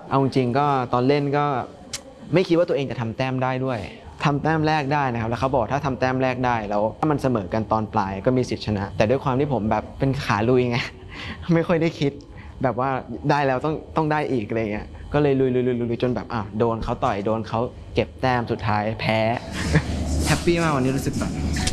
เอาจริงก็ตอนเล่นก็ไม่คิดว่าตัวเองจะทำแต้มได้ด้วยทำแต้มแรกได้นะครับแล้วเขาบอกถ้าทำแต้มแรกได้แล้วถ้ามันเสมอกันตอนปลายก็มีสิทธิชนะแต่ด้วยความที่ผมแบบเป็นขาลุยไงไม่ค่อยได้คิดแบบว่าได้แล้วต้องได้อีกอะไรเงี้ยก็เลยลุยจนแบบโดนเขาต่อยโดนเขาเก็บแต้มสุดท้ายแพ้แฮปปี้มากวันนี้รู้สึกแบบ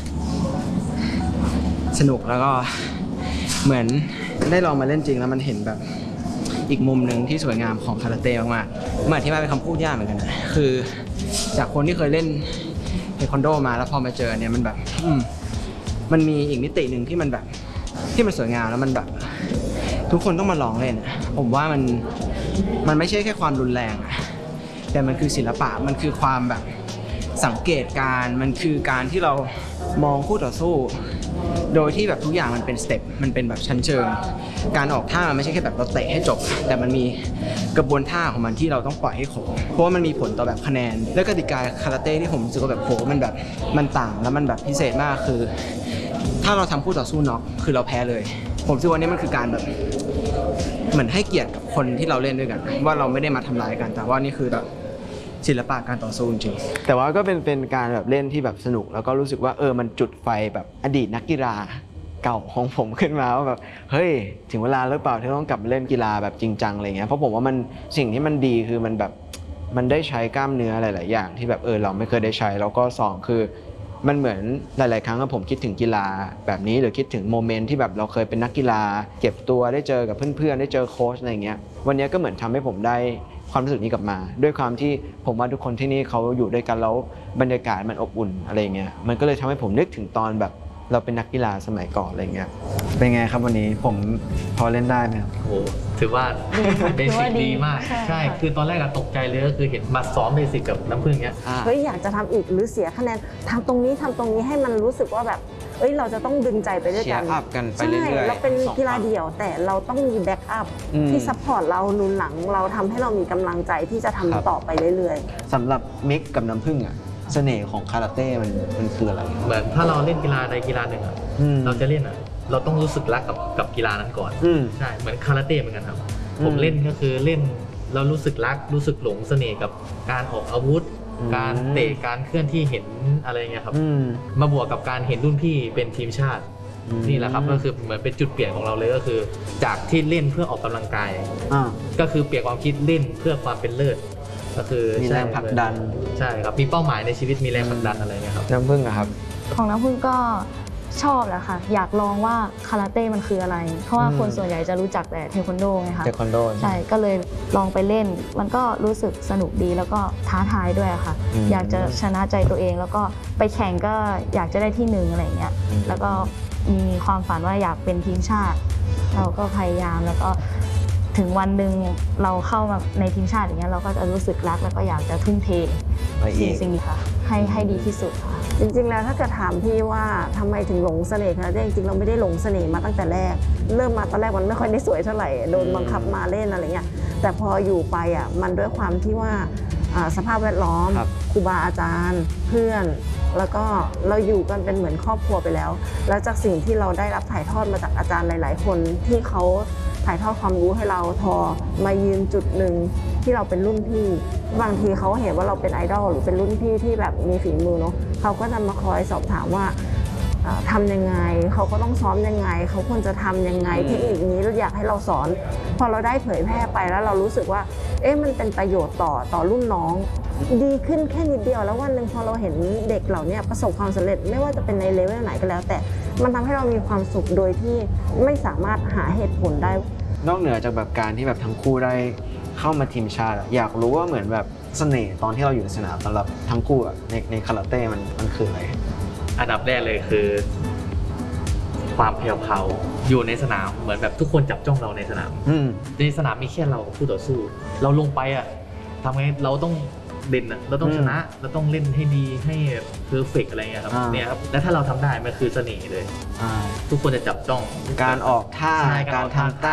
สนุกแล้วก็เหมือนได้ลองมาเล่นจริงแล้วมันเห็นแบบอีกมุมหนึ่งที่สวยงามของคาราเต้มากๆมันอธิบายเป็นคำพูดยากเหมือนกันนะคือจากคนที่เคยเล่นเทควันโดมาแล้วพอมาเจอเนี่ยมันแบบมันมีอีกมิติหนึ่งที่มันแบบที่มันสวยงามแล้วมันแบบทุกคนต้องมาลองเล่นผมว่ามันไม่ใช่แค่ความรุนแรงแต่มันคือศิลปะมันคือความแบบสังเกตการมันคือการที่เรามองคู่ต่อสู้โดยที่แบบทุกอย่างมันเป็นสเต็ปมันเป็นแบบชั้นเชิงการออกท่ามันไม่ใช่แค่แบบเราเตะให้จบแต่มันมีกระบวนท่าของมันที่เราต้องปล่อยให้คงเพราะว่ามันมีผลต่อแบบคะแนนและกติกาคาราเต้ที่ผมรู้สึกว่าแบบโหมันแบบมันต่างแล้วมันแบบพิเศษมากคือถ้าเราทำคู่ต่อสู้น็อกคือเราแพ้เลยผมคิดว่านี่มันคือการแบบเหมือนให้เกียรติกับคนที่เราเล่นด้วยกันว่าเราไม่ได้มาทำร้ายกันแต่ว่านี่คือแบบศิลปะการต่อสู้จริงๆแต่ว่าก็เป็นการแบบเล่นที่แบบสนุกแล้วก็รู้สึกว่ามันจุดไฟแบบอดีตนักกีฬาเก่าของผมขึ้นมาว่าแบบเฮ้ยถึงเวลาหรือเปล่าที่ต้องกลับมาเล่นกีฬาแบบจริงจังอะไรเงี้ยเพราะผมว่ามันสิ่งที่มันดีคือมันแบบมันได้ใช้กล้ามเนื้อหลายๆอย่างที่แบบเราไม่เคยได้ใช้แล้วก็สองคือมันเหมือนหลายๆครั้งผมคิดถึงกีฬาแบบนี้หรือคิดถึงโมเมนต์ที่แบบเราเคยเป็นนักกีฬาเก็บตัวได้เจอกับเพื่อนๆได้เจอโค้ชอะไรเงี้ยวันนี้ก็เหมือนทำให้ผมได้ความรู้สึกนี้กลับมาด้วยความที่ผมว่าทุกคนที่นี่เขาอยู่ด้วยกันแล้วบรรยากาศมันอบอุ่นอะไรเงี้ยมันก็เลยทำให้ผมนึกถึงตอนแบบเราเป็นนักกีฬาสมัยก่อนอะไรเงี้ยเป็นไงครับวันนี้ผมพอเล่นได้ไหมครับโอ้ถือว่าเบสิกดีมากใช่คือตอนแรกตกใจเลยก็คือเห็นมาซ้อมเบสิกกับน้ำผึ้งเนี้ยเฮ้ยอยากจะทำอีกหรือเสียคะแนนทำตรงนี้ให้มันรู้สึกว่าแบบเราจะต้องดึงใจไปด้วยกันเชียร์อัพกันไปเรื่อยๆใช่เราเป็นกีฬาเดี่ยวแต่เราต้องมีแบ็กอัพที่ซัพพอร์ตเราหนุนหลังเราทำให้เรามีกำลังใจที่จะทำต่อไปเรื่อยๆสำหรับมิกกับน้ำผึ้งเสน่ห์ของคาราเต้มันคืออะไรเหมือนถ้าเราเล่นกีฬาใดกีฬาหนึ่งเราจะเล่นเราต้องรู้สึกรักกับกีฬานั้นก่อนใช่เหมือนคาราเต้เหมือนกันครับผมเล่นก็คือเล่นเรารู้สึกรักรู้สึกหลงเสน่ห์กับการออกอาวุธการเตะการเคลื่อนที่เห็นอะไรเงี้ยครับมาบวกกับการเห็นรุ่นพี่เป็นทีมชาตินี่แหละครับก็คือเหมือนเป็นจุดเปลี่ยนของเราเลยก็คือจากที่เล่นเพื่อออกกำลังกายก็คือเปลี่ยนความคิดเล่นเพื่อความเป็นเลิศก็คือมีแรงผลักดันใช่ครับมีเป้าหมายในชีวิตมีแรงผลักดันอะไรเงี้ยครับน้ำผึ้งครับของน้ำผึ้งก็ชอบแหละค่ะอยากลองว่าคาราเต้มันคืออะไรเพราะว่าคนส่วนใหญ่จะรู้จักแต่เทควันโดไงคะเทควันโดใช่ก็เลยลองไปเล่นมันก็รู้สึกสนุกดีแล้วก็ท้าทายด้วยค่ะอยากจะชนะใจตัวเองแล้วก็ไปแข่งก็อยากจะได้ที่1อะไรเงี้ยแล้วก็มีความฝันว่าอยากเป็นทีมชาติเราก็พยายามแล้วก็ถึงวันหนึ่งเราเข้ามาในทีมชาติอย่างเงี้ยเราก็จะรู้สึกรักแล้วก็อยากจะทุ่มเทสิ่งนี้ค่ะให้ดีที่สุดค่ะจริงๆแล้วถ้าเกิดถามพี่ว่าทำไมถึงหลงเสน่ห์คะจริงๆเราไม่ได้หลงเสน่ห์มาตั้งแต่แรกเริ่มมาตอนแรกมันไม่ค่อยได้สวยเท่าไหร่โดนบังคับมาเล่นอะไรเงี้ยแต่พออยู่ไปมันด้วยความที่ว่าสภาพแวดล้อมครูบาอาจารย์เพื่อนแล้วก็เราอยู่กันเป็นเหมือนครอบครัวไปแล้วแล้วจากสิ่งที่เราได้รับถ่ายทอดมาจากอาจารย์หลายๆคนที่เขาถ่ายทอดความรู้ให้เราพอมายืนจุดหนึ่งที่เราเป็นรุ่นพี่บางทีเขาเห็นว่าเราเป็นไอดอลหรือเป็นรุ่นพี่ที่แบบมีฝีมือเนาะเขาก็จะมาคอยสอบถามว่าทำยังไงเขาก็ต้องซ้อมยังไงเขาควรจะทำยังไงเทคนิคนี้เราอยากให้เราสอนพอเราได้เผยแพร่ไปแล้วเรารู้สึกว่ามันเป็นประโยชน์ต่อรุ่นน้องดีขึ้นแค่นิดเดียวแล้ววันหนึ่งพอเราเห็นเด็กเหล่านี้ประสบความสำเร็จไม่ว่าจะเป็นในเลเวลไหนก็แล้วแต่มันทำให้เรามีความสุขโดยที่ไม่สามารถหาเหตุผลได้นอกเหนือจากแบบการที่แบบทั้งคู่ได้เข้ามาทีมชาติอยากรู้ว่าเหมือนแบบเสน่ห์ตอนที่เราอยู่ในสนามสำหรับทั้งคู่ในคาราเต้มันคืออะไรอันดับแรกเลยคือความแผ่วๆอยู่ในสนามเหมือนแบบทุกคนจับจ้องเราในสนามในสนามมีแค่เราคู่ต่อสู้เราลงไปทำไงเราต้องเด่นเราต้องชนะเราต้องเล่นให้ดีให้เพอร์เฟกต์อะไรเงี้ยครับเนี่ยครับและถ้าเราทำได้มันคือเสน่ห์เลยทุกคนจะจับจ้องการออกท่าการทำแต้